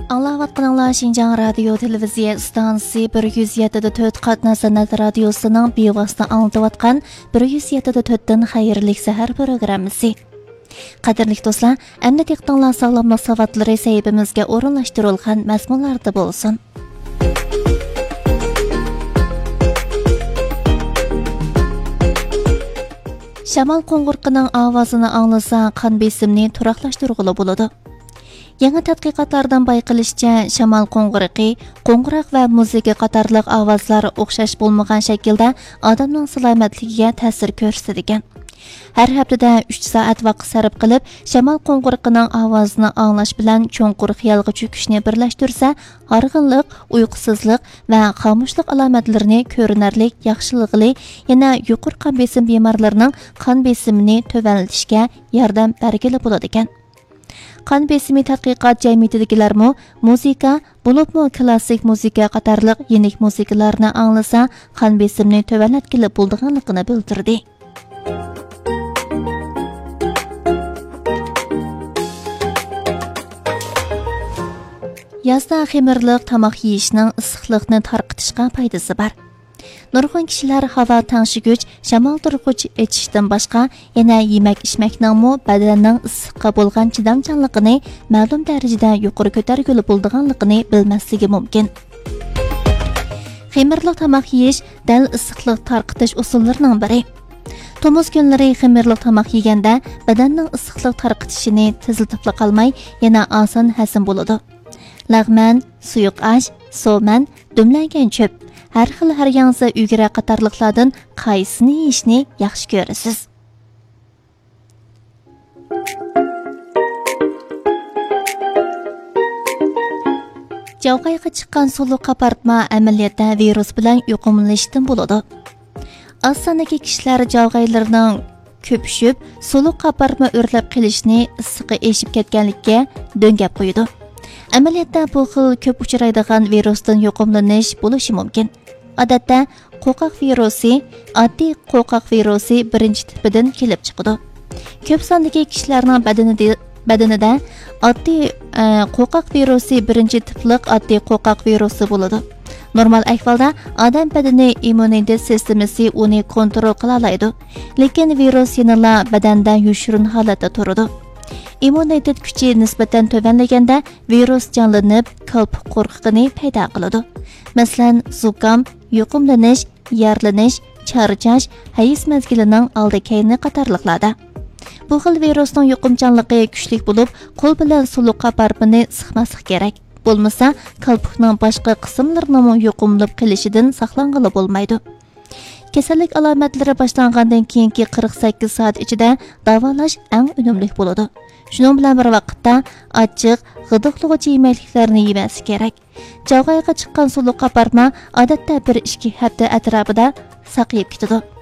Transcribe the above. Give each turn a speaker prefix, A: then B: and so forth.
A: Anlayatqanlar Şinjan Radio Televiziya stansiyasi 107.4 qatna sanat radiosining bevosita anlatayotgan 107.4dan xayrli sahar programmasi. Qadrli do'stlar, endi diqqatinglar sog'lomlik savatlari saytimizga o'rinlashtirilgan mazmunlarda bo'lsin. Shamol qo'ng'irqining ovozini anglasa, qon besimini turaqlashtirg'ili bo'ladi. Yangi tadqiqotlardan bayqilishicha, shamol qo'ng'iriqi, qo'ng'iroq va muzika qatorliq ovozlar o'xshash bo'lmagan shaklda odamning salomatligiga ta'sir ko'rsatadigan. Har haftada 3 soat vaqt sarf qilib, shamol qo'ng'iriqining ovozini anglash bilan cho'nqur xiyolga cho'kishni birlashtirsa, horg'inlik, uyqusizlik va xomushlik alomatlarini ko'rinarli yaxshilig'ili, yana yuqori qon besim bemorlarining qon besimini tuvanlatishga yordam bergili bo'ladi ekan. Qon besimi tadqiqot jamiyatidagilarmi muzika, bo'libmi klassik muzika qatorliq yenik muzikalarni anglasa, qon besimini tuvanlatgili bo'lganligini bildirdi. Yazda xemirliq tamoq yeyishning issiqlikni tarqitishga foydasi bor. Nurg'un kishilar havo tangshigich, shamol turg'ich ichishdan boshqa yana yemak-ichmakning badanning issiqqa bo'lgan chidamchanligini ma'lum darajada yuqori ko'targuli bo'lganligini bilmasligi mumkin. Xemirliq tamoq yeyish dal issiqlik tarqitish usullarining biri. Tomuz kunlari xemirliq tamoq yeganda badanning issiqlik tarqitishini tezlatib qolmay, yana oson hazm bo'ladi. Lag'man, suyuq osh, so'man, dumlangan cho'p, har xil har yangi uygira qatorliqlardan qaysini yeyishni yaxshi ko'rasiz? Javqayga chiqqan suluq qapartma amaliyotda virus bilan yuqumlanishdan bo'ladi. Az sonli kishilar javqaylarining ko'pishib, suluq qapartma o'rlab qilishni issiqi eshib ketganlikka dongab qo'ydi. Amaliyotda bu xil ko'p uchraydigan virusdan yuqumlanish bo'lishi mumkin. Odatda qo'rqoq virusi, oddiy qo'rqoq virusi birinchi tipidan kelib chiqadi. Ko'p sonli kishilarning badanida oddiy qo'rqoq virusi birinchi tiplik oddiy qo'rqoq virusi bo'ladi. Normal ahvolda odam badani immunitet sistemasi uni kontrol qila oladi, lekin virus yana badanda yoshirin holatda turadi. Immunitet kuchi nisbatan tuvanlaganda virus jonlanib, qalb qo'rqig'ini paydo qiladi. Masalan, zukam, yuqumlanish, yarlanish, charchash, hayz mezgilining oldi-keyni qatorliqlarda. Bu xil virusning yuqumchanligi kuchli bo'lib, qo'l bilan suluq qapartmani siqmaslik kerak. Bo'lmasa, qalbning boshqa qismlarining yuqumlab qilishidan saqlanqili bo'lmaydi. Kasallik alomatlari boshlangandan keyingi 48 soat ichida davolash eng unumli bo'ladi. Shuning bilan bir vaqtda achchiq, g'idiqlovchi yemakliklarni yemaslik kerak. Javqayga chiqqan suluq qapartma odatda 1-2 hafta atrofida saqlayib ketadi.